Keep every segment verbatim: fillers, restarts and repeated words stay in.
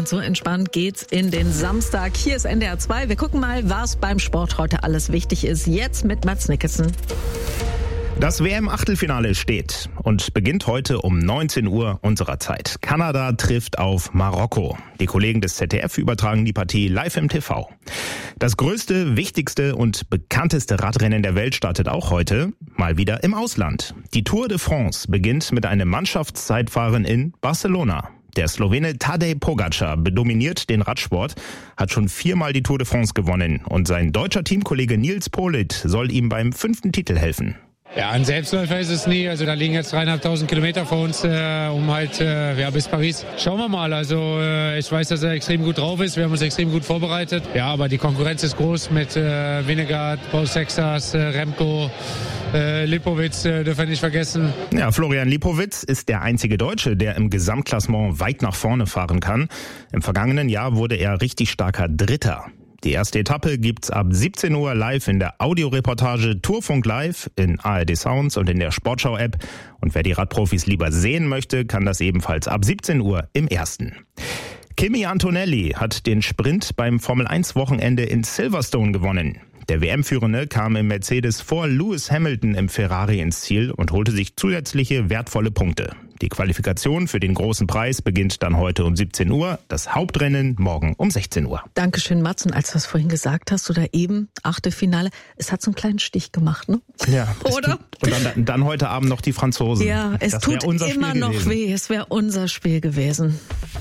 Und so entspannt geht's in den Samstag. Hier ist N D R zwei. Wir gucken mal, was beim Sport heute alles wichtig ist. Jetzt mit Mads Nicholson. Das W M-Achtelfinale steht und beginnt heute um neunzehn Uhr unserer Zeit. Kanada trifft auf Marokko. Die Kollegen des Z D F übertragen die Partie live im T V. Das größte, wichtigste und bekannteste Radrennen der Welt startet auch heute, mal wieder im Ausland. Die Tour de France beginnt mit einem Mannschaftszeitfahren in Barcelona. Der Slowene Tadej Pogačar dominiert den Radsport, hat schon viermal die Tour de France gewonnen und sein deutscher Teamkollege Nils Politt soll ihm beim fünften Titel helfen. Ja, ein Selbstläufer ist es nie. Also da liegen jetzt dreieinhalbtausend Kilometer vor uns, äh, um halt äh, ja, bis Paris. Schauen wir mal. Also äh, ich weiß, dass er extrem gut drauf ist. Wir haben uns extrem gut vorbereitet. Ja, aber die Konkurrenz ist groß mit äh, Vingegaard, Paul Sexas, äh, Remco, äh, Lipowitz, äh, dürfen wir nicht vergessen. Ja, Florian Lipowitz ist der einzige Deutsche, der im Gesamtklassement weit nach vorne fahren kann. Im vergangenen Jahr wurde er richtig starker Dritter. Die erste Etappe gibt's ab siebzehn Uhr live in der Audioreportage Tourfunk Live in A R D Sounds und in der Sportschau-App. Und wer die Radprofis lieber sehen möchte, kann das ebenfalls ab siebzehn Uhr im Ersten. Kimi Antonelli hat den Sprint beim Formel eins Wochenende in Silverstone gewonnen. Der W M-Führende kam im Mercedes vor Lewis Hamilton im Ferrari ins Ziel und holte sich zusätzliche wertvolle Punkte. Die Qualifikation für den großen Preis beginnt dann heute um siebzehn Uhr, das Hauptrennen morgen um sechzehn Uhr. Dankeschön, Mats. Und als du es vorhin gesagt hast, oder eben, Achtelfinale, es hat so einen kleinen Stich gemacht, ne? Ja. Oder? Und dann, dann heute Abend noch die Franzosen. Ja, es das tut unser immer Spiel noch gewesen. weh. Es wäre unser Spiel gewesen.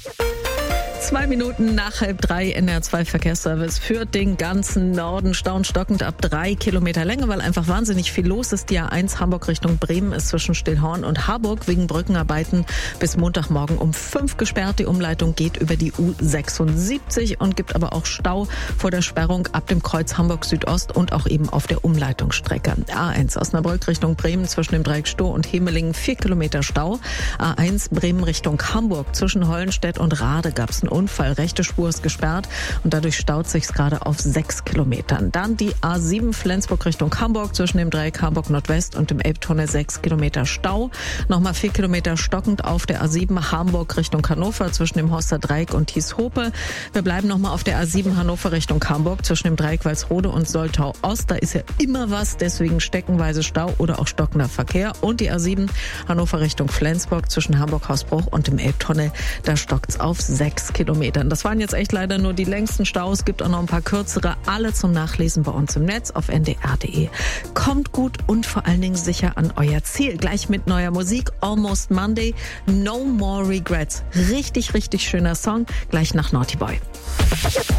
Zwei Minuten nach halb drei N R zwei Verkehrsservice führt den ganzen Norden staunstockend ab drei Kilometer Länge, weil einfach wahnsinnig viel los ist. Die A eins Hamburg Richtung Bremen ist zwischen Stillhorn und Harburg wegen Brückenarbeiten bis Montagmorgen um fünf gesperrt. Die Umleitung geht über die U sechsundsiebzig und gibt aber auch Stau vor der Sperrung ab dem Kreuz Hamburg Südost und auch eben auf der Umleitungsstrecke. A eins Osnabrück Richtung Bremen zwischen dem Dreieck Stoh und Hemelingen vier Kilometer Stau. A eins Bremen Richtung Hamburg zwischen Hollenstedt und Rade gab es einen Unfall. Rechte Spur ist gesperrt und dadurch staut sich's gerade auf sechs Kilometern. Dann die A sieben Flensburg Richtung Hamburg zwischen dem Dreieck Hamburg Nordwest und dem Elbtunnel sechs Kilometer Stau. Nochmal vier Kilometer stockend auf der A sieben Hamburg Richtung Hannover zwischen dem Horster Dreieck und Thieshope. Wir bleiben nochmal auf der A sieben Hannover Richtung Hamburg zwischen dem Dreieck Walsrode und Soltau Ost. Da ist ja immer was, deswegen steckenweise Stau oder auch stockender Verkehr. Und die A sieben Hannover Richtung Flensburg zwischen Hamburg-Hausbruch und dem Elbtunnel, da stockt's auf sechs Kilometern. Das waren jetzt echt leider nur die längsten Staus. Es gibt auch noch ein paar kürzere. Alle zum Nachlesen bei uns im Netz auf n d r punkt d e. Kommt gut und vor allen Dingen sicher an euer Ziel. Gleich mit neuer Musik. Almost Monday. No More Regrets. Richtig, richtig schöner Song. Gleich nach Naughty Boy.